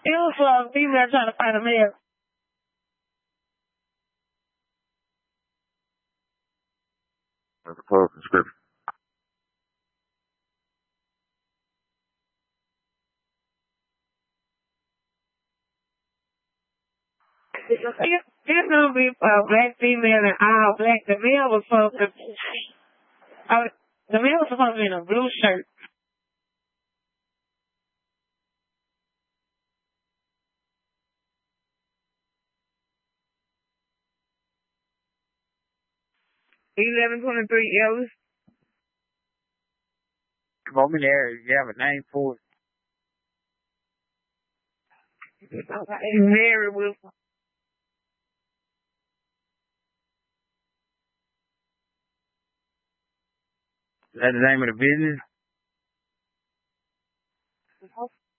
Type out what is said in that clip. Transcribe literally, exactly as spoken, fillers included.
It was a female trying to find a male. That's a close description. It's gonna be a black female and all black. The male was supposed to. Uh, the male was supposed to be in a blue shirt. Eleven twenty three Ellis. Come on in there. You have a name for it. Mary Wilson. Is that the name of the business?